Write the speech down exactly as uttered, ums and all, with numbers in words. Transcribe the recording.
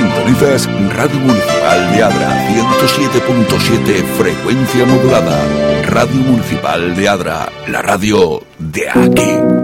Sintonizas Radio Municipal de Adra, ciento siete punto siete frecuencia modulada. Radio Municipal de Adra, la radio de aquí.